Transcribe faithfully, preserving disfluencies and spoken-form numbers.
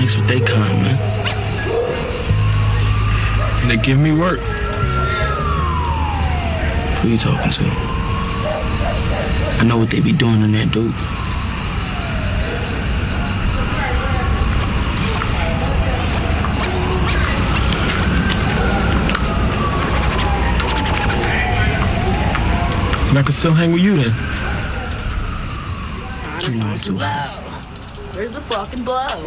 mix with they kind, man. They give me work. Who you talking to? I know what they be doing in that dope. And I can still hang with you then. You know, too loud. Where's the fucking blow?